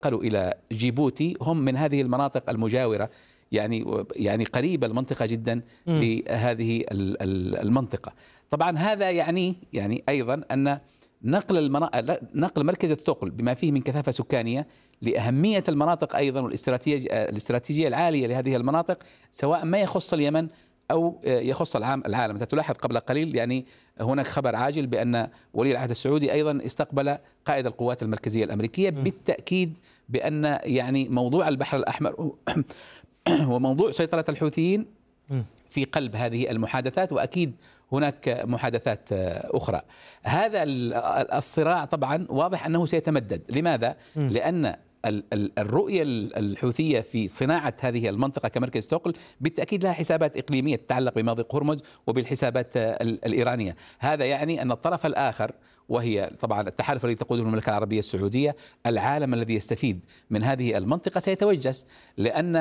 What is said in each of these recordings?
انتقلوا إلى جيبوتي هم من هذه المناطق المجاورة، يعني قريبة المنطقة جدا لهذه المنطقة. طبعا هذا يعني أيضا أن نقل مركز الثقل بما فيه من كثافة سكانية لأهمية المناطق أيضا والاستراتيجية العالية لهذه المناطق، سواء ما يخص اليمن أو يخص العالم. تلاحظ قبل قليل يعني هناك خبر عاجل بأن ولي العهد السعودي أيضا استقبل قائد القوات المركزية الأمريكية، بالتأكيد بأن يعني موضوع البحر الأحمر وموضوع سيطرة الحوثيين في قلب هذه المحادثات، وأكيد هناك محادثات أخرى. هذا الصراع طبعا واضح أنه سيتمدد. لماذا؟ لأن الرؤية الحوثية في صناعة هذه المنطقة كمركز ثقل بالتأكيد لها حسابات إقليمية تتعلق بمضيق هرمز وبالحسابات الإيرانية. هذا يعني أن الطرف الآخر، وهي طبعا التحالف الذي تقوده المملكة العربية السعودية، العالم الذي يستفيد من هذه المنطقة سيتوجس، لأن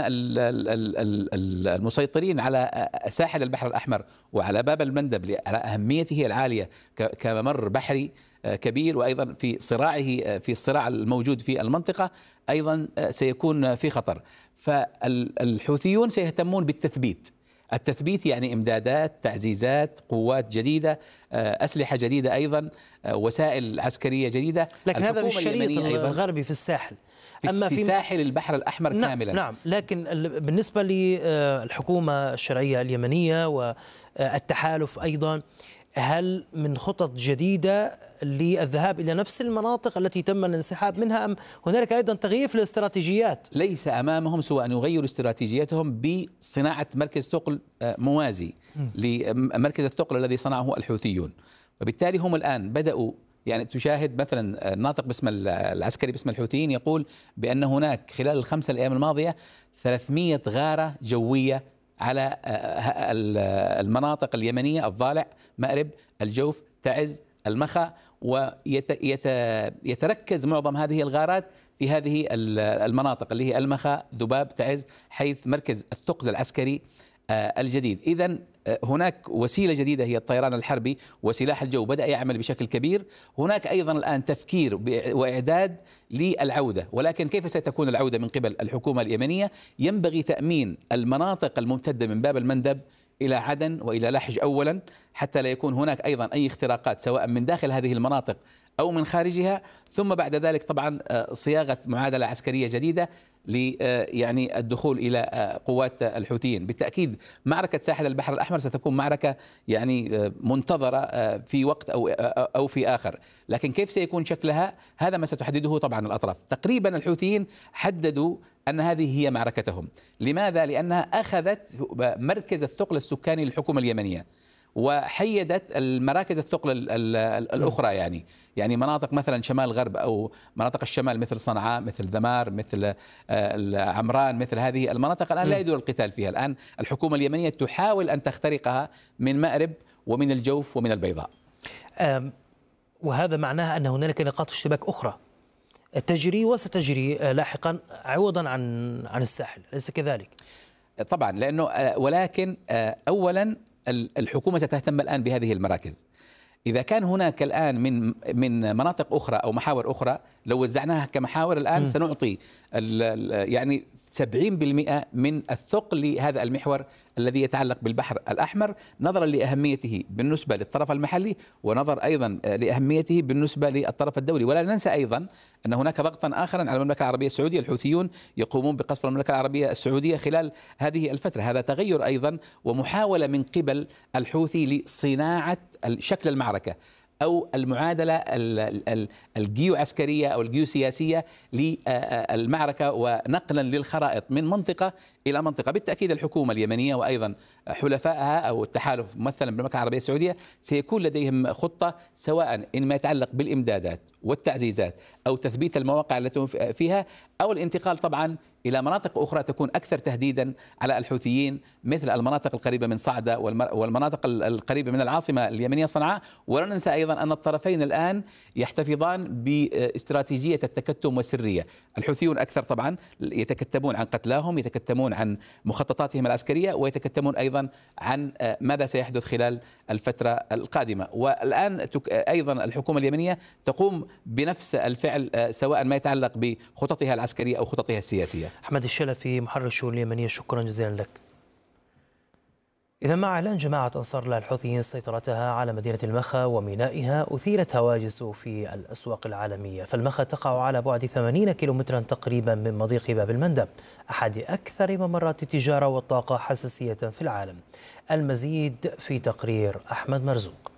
المسيطرين على ساحل البحر الأحمر وعلى باب المندب على أهميته العالية كممر بحري كبير، وأيضا في الصراع الموجود في المنطقة أيضا سيكون في خطر. فالحوثيون سيهتمون التثبيت يعني إمدادات، تعزيزات، قوات جديدة، أسلحة جديدة، أيضا وسائل عسكرية جديدة. لكن هذا بالشريط الغربي في الساحل، أما في ساحل البحر الأحمر كاملا. نعم، لكن بالنسبة للحكومة الشرعية اليمنية والتحالف أيضا، هل من خطط جديدة للذهاب إلى نفس المناطق التي تم الانسحاب منها، أم هنالك أيضا تغيير في الاستراتيجيات؟ ليس أمامهم سوى أن يغيروا استراتيجيتهم بصناعة مركز ثقل موازي لمركز الثقل الذي صنعه الحوثيون. وبالتالي هم الآن بدأوا، يعني تشاهد مثلا الناطق باسم العسكري باسم الحوثيين يقول بأن هناك خلال ال5 أيام الماضية 300 غارة جوية على المناطق اليمنية: الضالع، مأرب، الجوف، تعز، المخا. ويتركز معظم هذه الغارات في هذه المناطق اللي هي المخا، ذباب، تعز، حيث مركز الثقل العسكري الجديد. إذن هناك وسيلة جديدة هي الطيران الحربي، وسلاح الجو بدأ يعمل بشكل كبير. هناك أيضا الآن تفكير وإعداد للعودة، ولكن كيف ستكون العودة من قبل الحكومة اليمنية؟ ينبغي تأمين المناطق الممتدة من باب المندب إلى عدن وإلى لحج أولا، حتى لا يكون هناك أيضا أي اختراقات سواء من داخل هذه المناطق أو من خارجها. ثم بعد ذلك طبعا صياغة معادلة عسكرية جديدة يعني الدخول إلى قوات الحوثيين. بالتأكيد معركة ساحل البحر الأحمر ستكون معركة يعني منتظرة في وقت أو في آخر، لكن كيف سيكون شكلها هذا ما ستحدده طبعا الأطراف. تقريبا الحوثيين حددوا أن هذه هي معركتهم. لماذا؟ لأنها أخذت مركز الثقل السكاني للحكومة اليمنية، وحيدت المراكز الثقل الأخرى، يعني مناطق مثلا شمال غرب أو مناطق الشمال مثل صنعاء، مثل ذمار، مثل عمران، مثل هذه المناطق الآن لا يدور القتال فيها. الآن الحكومة اليمنية تحاول أن تخترقها من مأرب ومن الجوف ومن البيضاء. وهذا معناه أن هنالك نقاط اشتباك أخرى تجري وستجري لاحقا عوضا عن الساحل، أليس كذلك؟ طبعا، لأنه ولكن أولا الحكومة ستهتم الآن بهذه المراكز. إذا كان هناك الآن من مناطق أخرى أو محاور أخرى، لو وزعناها كمحاور الآن سنعطي يعني 70% من الثقل لهذا المحور الذي يتعلق بالبحر الأحمر، نظرا لأهميته بالنسبة للطرف المحلي، ونظر أيضا لأهميته بالنسبة للطرف الدولي. ولا ننسى أيضا أن هناك ضغطا آخرا على المملكة العربية السعودية. الحوثيون يقومون بقصف المملكة العربية السعودية خلال هذه الفترة. هذا تغير أيضا ومحاولة من قبل الحوثي لصناعة شكل المعركة أو المعادلة الجيو عسكرية أو الجيو سياسية للمعركة، ونقلا للخرائط من منطقة إلى منطقة. بالتأكيد الحكومة اليمنية وأيضا حلفائها أو التحالف ممثلا بالمملكة العربية السعودية سيكون لديهم خطة، سواء إنما يتعلق بالإمدادات والتعزيزات أو تثبيت المواقع التي فيها، أو الانتقال طبعا إلى مناطق أخرى تكون أكثر تهديدا على الحوثيين، مثل المناطق القريبة من صعدة والمناطق القريبة من العاصمة اليمنية صنعاء. ولا ننسى أيضا أن الطرفين الآن يحتفظان باستراتيجية التكتم والسرية. الحوثيون أكثر طبعا يتكتمون عن قتلاهم، يتكتمون عن مخططاتهم العسكرية، ويتكتمون أيضا عن ماذا سيحدث خلال الفترة القادمة. والآن أيضا الحكومة اليمنية تقوم بنفس الفعل سواء ما يتعلق بخططها العسكرية أو خططها السياسية. أحمد الشلفي، محرر الشؤون اليمنية، شكرا جزيلا لك. إذا مع إعلان جماعة أنصار الله الحوثيين سيطرتها على مدينة المخا ومينائها، أثيرت هواجس في الأسواق العالمية. فالمخا تقع على بعد 80 كيلومترا تقريبا من مضيق باب المندب، أحد أكثر ممرات التجارة والطاقة حساسية في العالم. المزيد في تقرير أحمد مرزوق.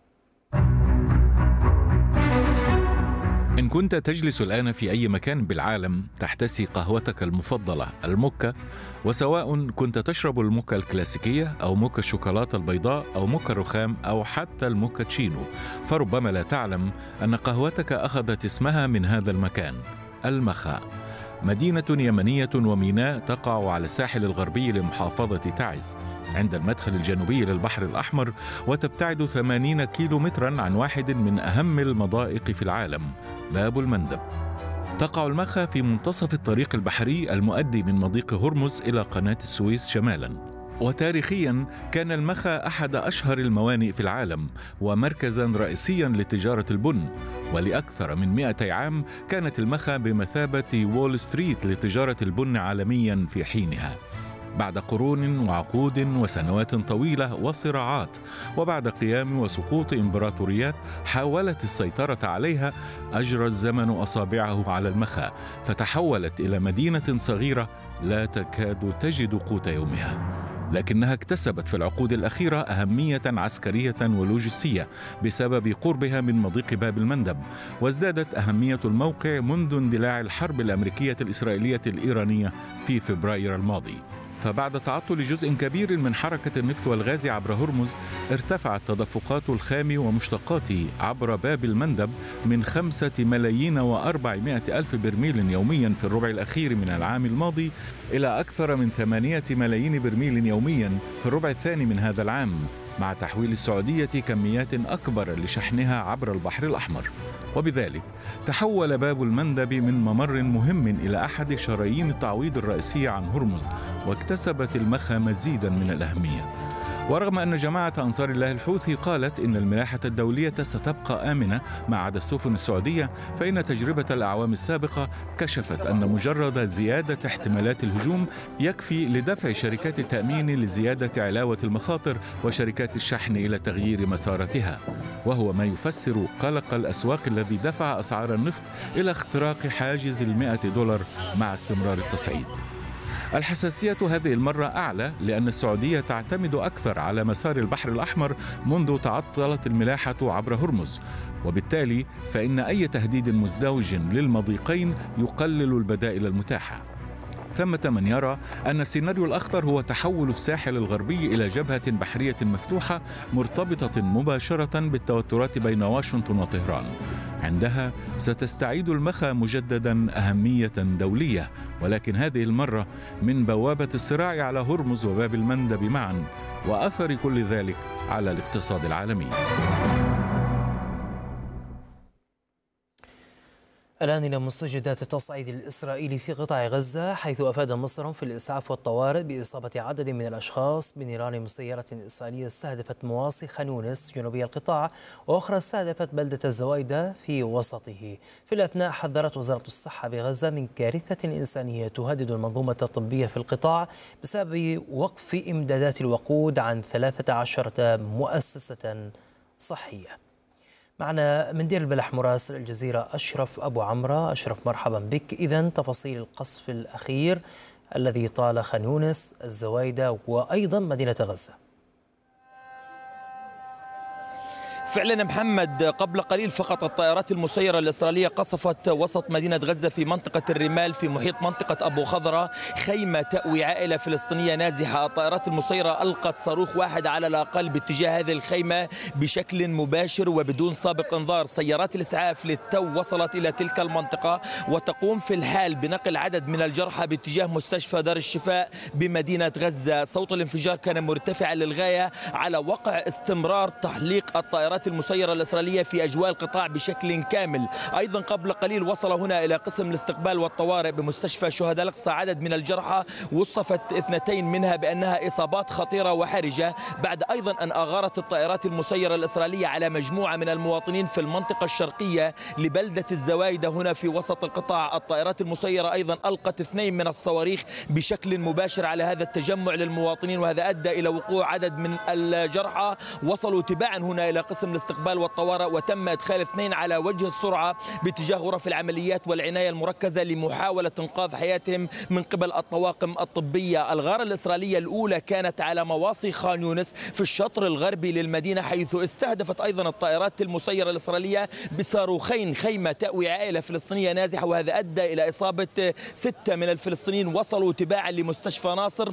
إن كنت تجلس الآن في أي مكان بالعالم تحتسي قهوتك المفضلة الموكا، وسواء كنت تشرب الموكا الكلاسيكية أو موكا الشوكولاتة البيضاء أو موكا الرخام أو حتى الموكاتشينو، فربما لا تعلم أن قهوتك أخذت اسمها من هذا المكان، المخا، مدينة يمنية وميناء تقع على الساحل الغربي لمحافظة تعز عند المدخل الجنوبي للبحر الأحمر، وتبتعد 80 كيلومترا عن واحد من أهم المضائق في العالم، باب المندب. تقع المخا في منتصف الطريق البحري المؤدي من مضيق هرمز إلى قناة السويس شمالا. وتاريخيا كان المخا أحد أشهر الموانئ في العالم ومركزا رئيسيا لتجارة البن، ولأكثر من 200 عام كانت المخا بمثابة وول ستريت لتجارة البن عالميا في حينها. بعد قرون وعقود وسنوات طويلة وصراعات، وبعد قيام وسقوط إمبراطوريات حاولت السيطرة عليها، أجرى الزمن أصابعه على المخا فتحولت إلى مدينة صغيرة لا تكاد تجد قوت يومها. لكنها اكتسبت في العقود الأخيرة أهمية عسكرية ولوجستية بسبب قربها من مضيق باب المندب، وازدادت أهمية الموقع منذ اندلاع الحرب الأمريكية الإسرائيلية الإيرانية في فبراير الماضي. فبعد تعطل جزء كبير من حركة النفط والغاز عبر هرمز، ارتفعت تدفقات الخام ومشتقاته عبر باب المندب من 5,400,000 برميل يوميا في الربع الأخير من العام الماضي إلى أكثر من 8 ملايين برميل يوميا في الربع الثاني من هذا العام، مع تحويل السعودية كميات أكبر لشحنها عبر البحر الأحمر. وبذلك تحول باب المندب من ممر مهم إلى أحد شرايين التعويض الرئيسية عن هرمز، واكتسبت المخا مزيدا من الأهمية. ورغم أن جماعة أنصار الله الحوثي قالت إن الملاحة الدولية ستبقى آمنة ما عدا السفن السعودية، فإن تجربة الأعوام السابقة كشفت أن مجرد زيادة احتمالات الهجوم يكفي لدفع شركات التأمين لزيادة علاوة المخاطر وشركات الشحن إلى تغيير مساراتها، وهو ما يفسر قلق الأسواق الذي دفع أسعار النفط إلى اختراق حاجز $100 مع استمرار التصعيد. الحساسية هذه المرة أعلى لأن السعودية تعتمد أكثر على مسار البحر الأحمر منذ تعطلت الملاحة عبر هرمز، وبالتالي فإن أي تهديد مزدوج للمضيقين يقلل البدائل المتاحة. ثمة من يرى أن السيناريو الأخطر هو تحول الساحل الغربي إلى جبهة بحرية مفتوحة مرتبطة مباشرة بالتوترات بين واشنطن وطهران. عندها ستستعيد المخا مجددا أهمية دولية، ولكن هذه المرة من بوابة الصراع على هرمز وباب المندب معا، وأثر كل ذلك على الاقتصاد العالمي. الآن إلى مستجدات التصعيد الإسرائيلي في قطاع غزة، حيث أفاد مصر في الإسعاف والطوارئ بإصابة عدد من الأشخاص بنيران مسيرة إسرائيلية استهدفت مواصي خان يونس جنوبي القطاع، وأخرى استهدفت بلدة الزوايدة في وسطه. في الأثناء حذرت وزارة الصحة بغزة من كارثة إنسانية تهدد المنظومة الطبية في القطاع بسبب وقف إمدادات الوقود عن 13 مؤسسة صحية. معنا من دير البلح مراسل الجزيرة أشرف أبو عمرة. أشرف، مرحبا بك. إذن تفاصيل القصف الأخير الذي طال خان يونس، الزوايدة وأيضا مدينة غزة. فعلا محمد، قبل قليل فقط الطائرات المسيرة الإسرائيلية قصفت وسط مدينة غزة في منطقة الرمال في محيط منطقة أبو خضرة خيمة تأوي عائلة فلسطينية نازحة. الطائرات المسيرة ألقت صاروخ واحد على الأقل باتجاه هذه الخيمة بشكل مباشر وبدون سابق انذار. سيارات الإسعاف للتو وصلت إلى تلك المنطقة وتقوم في الحال بنقل عدد من الجرحى باتجاه مستشفى دار الشفاء بمدينة غزة. صوت الانفجار كان مرتفعا للغاية على وقع استمرار تحليق الطائرات المسيرة الإسرائيلية في أجواء القطاع بشكل كامل. أيضا قبل قليل وصل هنا إلى قسم الاستقبال والطوارئ بمستشفى شهداء الأقصى عدد من الجرحى، وصفت 2 منها بأنها إصابات خطيرة وحرجة، بعد أيضا أن أغارت الطائرات المسيرة الإسرائيلية على مجموعة من المواطنين في المنطقة الشرقية لبلدة الزوايدة هنا في وسط القطاع. الطائرات المسيرة أيضا ألقت 2 من الصواريخ بشكل مباشر على هذا التجمع للمواطنين، وهذا أدى إلى وقوع عدد من الجرحى. وصلوا تباعا هنا إلى قسم الاستقبال والطوارئ وتم إدخال 2 على وجه السرعة باتجاه غرف العمليات والعناية المركزة لمحاولة إنقاذ حياتهم من قبل الطواقم الطبية. الغارة الإسرائيلية الأولى كانت على مواصي خان يونس في الشطر الغربي للمدينة، حيث استهدفت أيضا الطائرات المسيرة الإسرائيلية بصاروخين خيمة تأوي عائلة فلسطينية نازحة، وهذا أدى إلى إصابة 6 من الفلسطينيين وصلوا تباعا لمستشفى ناصر.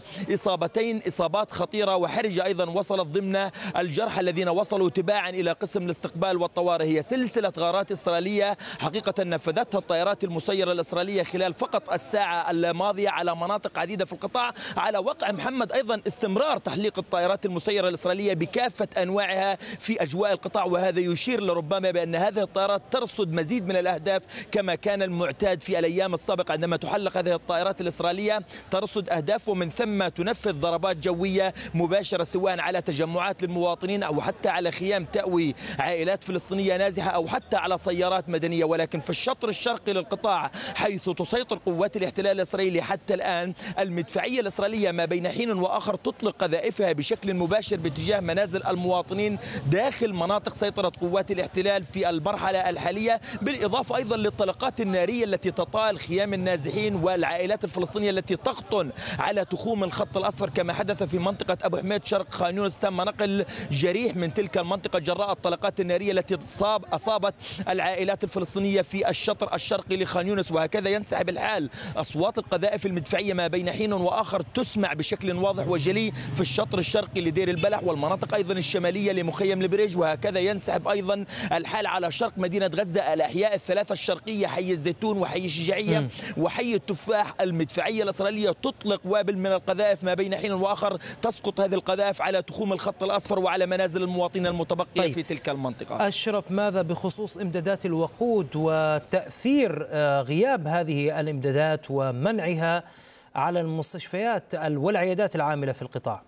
إصابات خطيرة وحرجة أيضا وصلت ضمن الجرحى الذين وصلوا تباعا إلى قسم الاستقبال والطوارئ. هي سلسلة غارات إسرائيلية حقيقة نفذتها الطائرات المسيرة الإسرائيلية خلال فقط الساعة الماضية على مناطق عديدة في القطاع، على وقع محمد أيضا استمرار تحليق الطائرات المسيرة الإسرائيلية بكافة أنواعها في أجواء القطاع، وهذا يشير لربما بأن هذه الطائرات ترصد مزيد من الأهداف كما كان المعتاد في الأيام السابقة. عندما تحلق هذه الطائرات الإسرائيلية ترصد أهداف ومن ثم تنفذ ضربات جوية مباشرة سواء على تجمعات للمواطنين أو حتى على خيام تأوي عائلات فلسطينية نازحة أو حتى على سيارات مدنية. ولكن في الشطر الشرقي للقطاع حيث تسيطر قوات الاحتلال الإسرائيلي حتى الآن، المدفعية الإسرائيلية ما بين حين وآخر تطلق قذائفها بشكل مباشر باتجاه منازل المواطنين داخل مناطق سيطرة قوات الاحتلال في المرحلة الحالية، بالإضافة أيضا للطلقات النارية التي تطال خيام النازحين والعائلات الفلسطينية التي تقطن على تخوم الخط الأصفر كما حدث في منطقة أبو حميد شرق خان يونس. تم نقل جريح من تلك المنطقة جراء الطلقات النارية التي أصابت العائلات الفلسطينية في الشطر الشرقي لخان يونس، وهكذا ينسحب الحال. أصوات القذائف المدفعية ما بين حين وآخر تسمع بشكل واضح وجلي في الشطر الشرقي لدير البلح والمناطق أيضا الشمالية لمخيم البريج، وهكذا ينسحب أيضا الحال على شرق مدينة غزة. الأحياء الثلاثة الشرقية حي الزيتون وحي الشجاعية وحي التفاح، المدفعية الإسرائيلية تطلق وابل من القذائف ما بين حين وآخر، تسقط هذه القذائف على تخوم الخط الأصفر وعلى منازل المواطنين المتبقية في تلك المنطقة. أشرف، ماذا بخصوص إمدادات الوقود وتأثير غياب هذه الإمدادات ومنعها على المستشفيات والعيادات العاملة في القطاع؟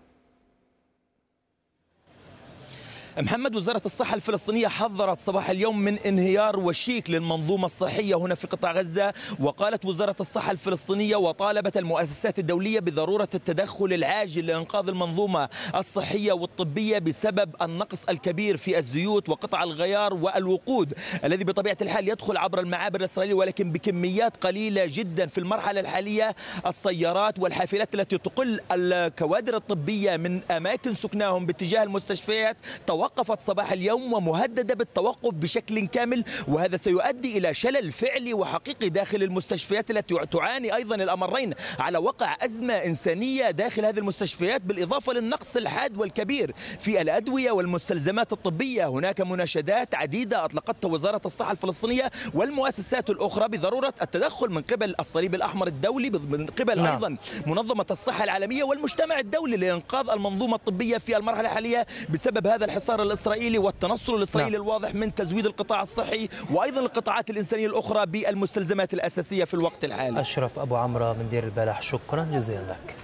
محمد، وزارة الصحة الفلسطينية حذرت صباح اليوم من انهيار وشيك للمنظومة الصحية هنا في قطاع غزة، وقالت وزارة الصحة الفلسطينية وطالبت المؤسسات الدولية بضرورة التدخل العاجل لإنقاذ المنظومة الصحية والطبية بسبب النقص الكبير في الزيوت وقطع الغيار والوقود الذي بطبيعة الحال يدخل عبر المعابر الإسرائيلية ولكن بكميات قليلة جدا. في المرحلة الحالية السيارات والحافلات التي تقل الكوادر الطبية من أماكن سكناهم باتجاه المستشفيات توقفت صباح اليوم ومهددة بالتوقف بشكل كامل، وهذا سيؤدي إلى شلل فعلي وحقيقي داخل المستشفيات التي تعاني أيضا الأمرين، على وقع أزمة إنسانية داخل هذه المستشفيات بالإضافة للنقص الحاد والكبير في الأدوية والمستلزمات الطبية. هناك مناشدات عديدة أطلقتها وزارة الصحة الفلسطينية والمؤسسات الأخرى بضرورة التدخل من قبل الصليب الأحمر الدولي، من قبل أيضا منظمة الصحة العالمية والمجتمع الدولي لإنقاذ المنظومة الطبية في المرحلة الحالية بسبب هذا الحصار الإسرائيلي والتنصل الإسرائيلي الواضح من تزويد القطاع الصحي وأيضا القطاعات الإنسانية الأخرى بالمستلزمات الأساسية في الوقت الحالي. أشرف أبو عمرو من دير البلح، شكرا جزيلا لك.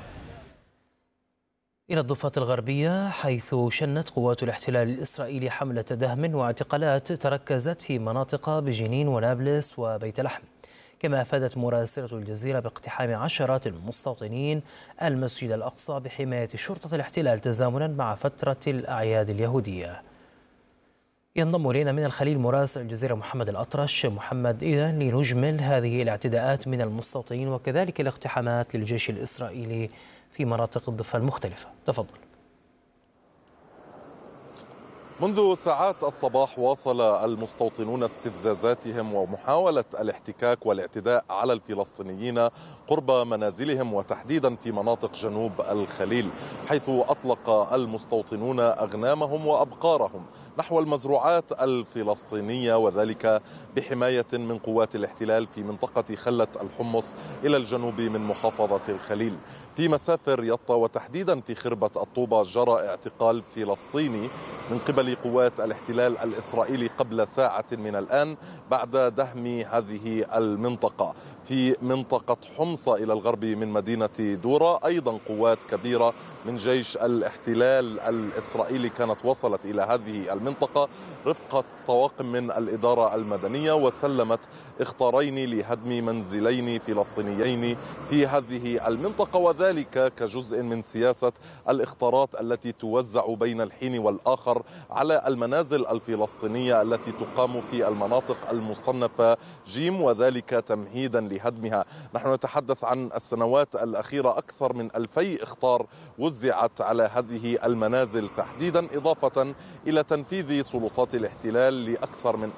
إلى الضفة الغربية حيث شنت قوات الاحتلال الإسرائيلي حملة دهم واعتقالات تركزت في مناطق بجنين ونابلس وبيت لحم، كما أفادت مراسلة الجزيرة باقتحام عشرات المستوطنين المسجد الأقصى بحماية شرطة الاحتلال تزامنا مع فترة الأعياد اليهودية. ينضم إلينا من الخليل مراسل الجزيرة محمد الأطرش. محمد، إذا لنجمل هذه الاعتداءات من المستوطنين وكذلك الاقتحامات للجيش الإسرائيلي في مناطق الضفة المختلفة، تفضل. منذ ساعات الصباح واصل المستوطنون استفزازاتهم ومحاولة الاحتكاك والاعتداء على الفلسطينيين قرب منازلهم، وتحديدا في مناطق جنوب الخليل، حيث أطلق المستوطنون أغنامهم وأبقارهم نحو المزروعات الفلسطينية، وذلك بحماية من قوات الاحتلال في منطقة خلة الحمص إلى الجنوب من محافظة الخليل. في مسافر يطا وتحديدا في خربة الطوبة جرى اعتقال فلسطيني من قبل قوات الاحتلال الإسرائيلي قبل ساعة من الآن بعد دهم هذه المنطقة. في منطقة حمص إلى الغرب من مدينة دورة أيضا قوات كبيرة من جيش الاحتلال الإسرائيلي كانت وصلت إلى هذه المنطقة رفقة طواقم من الإدارة المدنية، وسلمت إخطارين لهدم منزلين فلسطينيين في هذه المنطقة، وذلك كجزء من سياسة الإخطارات التي توزع بين الحين والآخر على المنازل الفلسطينية التي تقام في المناطق المصنفة جيم، وذلك تمهيدا لهدمها. نحن نتحدث عن السنوات الأخيرة أكثر من 2000 إخطار وزعت على هذه المنازل تحديدا، إضافة إلى تنفيذ سلطات الاحتلال لأكثر من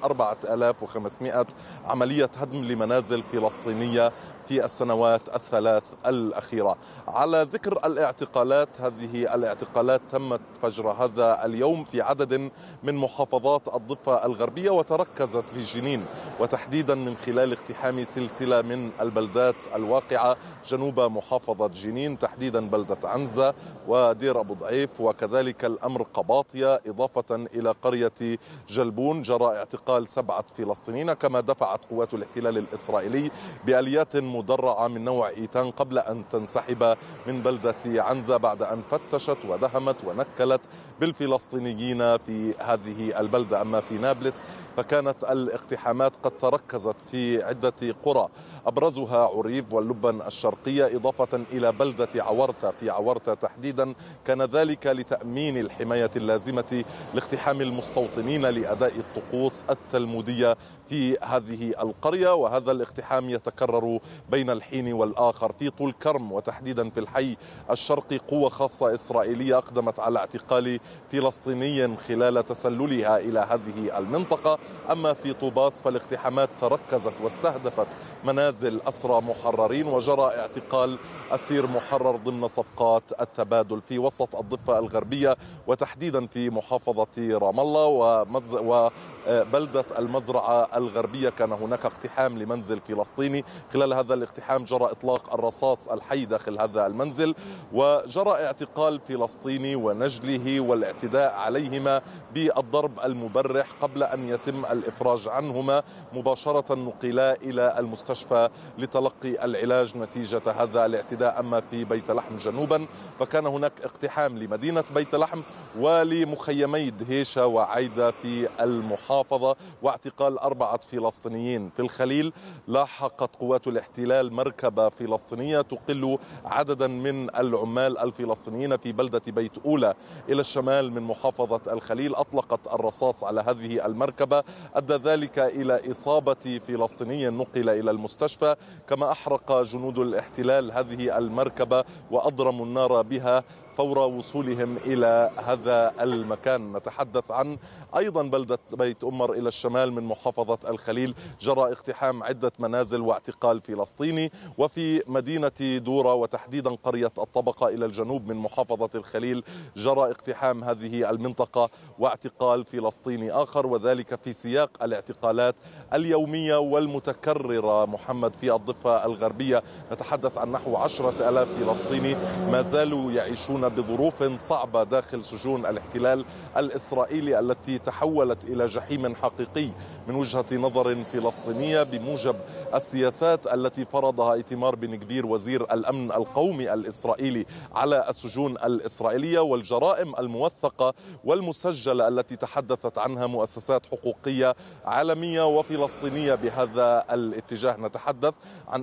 4500 عملية هدم لمنازل فلسطينية في السنوات الثلاث الأخيرة. على ذكر الاعتقالات، هذه الاعتقالات تمت فجر هذا اليوم في عدد من محافظات الضفة الغربية، وتركزت في جنين، وتحديدا من خلال اقتحام سلسلة من البلدات الواقعة جنوب محافظة جنين، تحديدا بلدة عنزة ودير أبو ضعيف وكذلك الأمر قباطية، إضافة إلى قرية جلبون جرى اعتقال 7 فلسطينيين، كما دفعت قوات الاحتلال الإسرائيلي بآليات مدرعة من نوع إيتان قبل أن تنسحب من بلدة عنزة بعد أن فتشت ودهمت ونكلت بالفلسطينيين في هذه البلدة. أما في نابلس فكانت الاقتحامات قد تركزت في عدة قرى أبرزها عريف واللبن الشرقية، إضافة إلى بلدة عورتة. في عورتة تحديدا كان ذلك لتأمين الحماية اللازمة لاقتحام المستوطنين لأداء الطقوس التلمودية في هذه القرية، وهذا الاقتحام يتكرر بين الحين والآخر. في طول كرم وتحديدا في الحي الشرقي قوة خاصة إسرائيلية أقدمت على اعتقال فلسطيني خلال تسللها إلى هذه المنطقة. أما في طوباس فالاقتحامات تركزت واستهدفت منازل أسرى محررين، وجرى اعتقال أسير محرر ضمن صفقات التبادل. في وسط الضفة الغربية وتحديدا في محافظة رام الله وبلدة المزرعة الغربية كان هناك اقتحام لمنزل فلسطيني. خلال هذا الاقتحام جرى إطلاق الرصاص الحي داخل هذا المنزل، وجرى اعتقال فلسطيني ونجله والاعتداء عليهما بالضرب المبرح قبل أن يتم الإفراج عنهما. مباشرة نقلا إلى المستشفى لتلقي العلاج نتيجة هذا الاعتداء. أما في بيت لحم جنوبا فكان هناك اقتحام لمدينة بيت لحم ولمخيمي دهيشة وعايدة في المحافظة، واعتقال 4 فلسطينيين. في الخليل لاحقت قوات الاحتلال مركبة فلسطينية تقل عددا من العمال الفلسطينيين في بلدة بيت أولى إلى الشمال من محافظة الخليل، أطلقت الرصاص على هذه المركبة، أدى ذلك إلى إصابة فلسطيني نقل إلى المستشفى. كما أحرق جنود الاحتلال هذه المركبة وأضرموا النار بها فور وصولهم إلى هذا المكان. نتحدث عن أيضا بلدة بيت أمر إلى الشمال من محافظة الخليل، جرى اقتحام عدة منازل واعتقال فلسطيني. وفي مدينة دورة وتحديدا قرية الطبقة إلى الجنوب من محافظة الخليل جرى اقتحام هذه المنطقة واعتقال فلسطيني آخر، وذلك في سياق الاعتقالات اليومية والمتكررة محمد في الضفة الغربية. نتحدث عن نحو 10,000 فلسطيني ما زالوا يعيشون بظروف صعبة داخل سجون الاحتلال الإسرائيلي التي تحولت إلى جحيم حقيقي من وجهة نظر فلسطينية بموجب السياسات التي فرضها إيتمار بن كفير وزير الأمن القومي الإسرائيلي على السجون الإسرائيلية، والجرائم الموثقة والمسجلة التي تحدثت عنها مؤسسات حقوقية عالمية وفلسطينية بهذا الاتجاه. نتحدث عن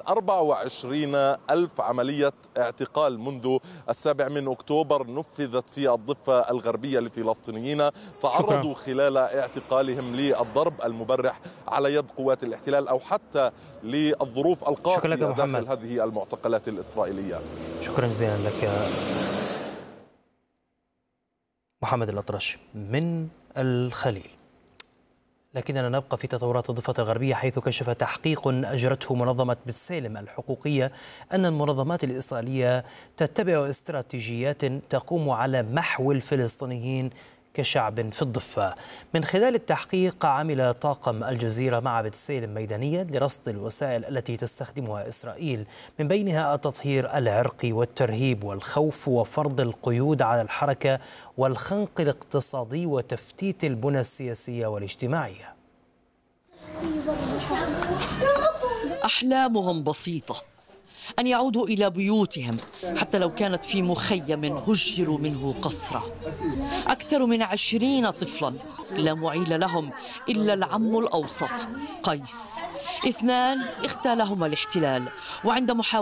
24,000 عملية اعتقال منذ 7 أكتوبر نفذت في الضفة الغربية لفلسطينيين تعرضوا خلال اعتقالهم للضرب المبرح على يد قوات الاحتلال أو حتى للظروف القاسية داخل هذه المعتقلات الإسرائيلية. شكرا جزيلا لك محمد الأطرش من الخليل. لكننا نبقى في تطورات الضفة الغربية، حيث كشف تحقيق أجرته منظمة بتسالم الحقوقية أن المنظمات الإسرائيلية تتبع استراتيجيات تقوم على محو الفلسطينيين كشعب في الضفة. من خلال التحقيق عمل طاقم الجزيرة مع بتسالم ميدانيا لرصد الوسائل التي تستخدمها إسرائيل، من بينها التطهير العرقي والترهيب والخوف وفرض القيود على الحركة والخنق الاقتصادي وتفتيت البنى السياسية والاجتماعية. أحلامهم بسيطة، أن يعودوا إلى بيوتهم حتى لو كانت في مخيم هجروا منه قسرة. أكثر من 20 طفلا لا معيل لهم إلا العم الأوسط قيس. 2 اغتالهما الاحتلال، وعند محاولة